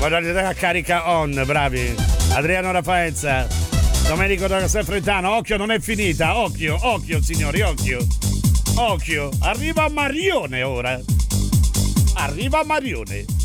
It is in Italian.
Guardate a carica on, bravi. Adriano Rafaenza, Domenico da Castelfrettano, occhio, non è finita, occhio, signori, occhio. Arriva Marione ora. Arriva Marione.